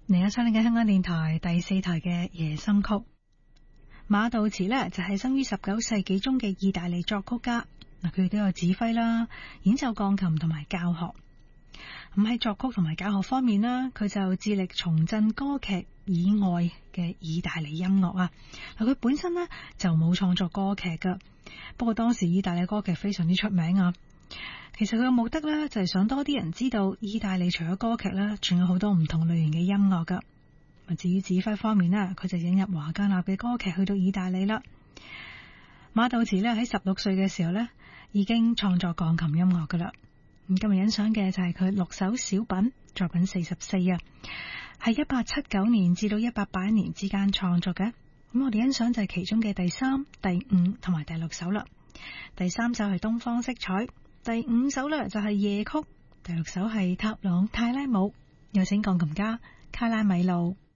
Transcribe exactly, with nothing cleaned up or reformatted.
嚟緊收聽嘅香港電台第四台嘅夜心曲。馬道慈呢就係生於十九世紀中嘅意大利作曲家，嗱佢都有指揮啦、演奏鋼琴同埋教學。咁喺作曲同埋教學方面啦，佢就致力重振歌劇以外嘅意大利音樂啊。嗱佢本身呢就冇創作歌劇噶，不過當時意大利歌劇非常之出名啊。其實佢嘅目的呢，就係想多啲人知道意大利除咗歌劇啦，仲有好多唔同類型嘅音樂噶。至於指揮方面呢，佢就引入華格納嘅歌劇去到意大利啦。馬道慈呢喺十六歲嘅時候呢，已經創作鋼琴音樂噶啦。咁今日欣賞嘅就係佢六首小品作品四十四啊，係一八七九年至到一八八一年之間創作嘅。咁我哋欣賞就係其中嘅第三、第五同埋第六首啦。第三首係東方色彩，第五首呢就係夜曲，第六首係塔朗泰拉姆。有請鋼琴家卡拉米路。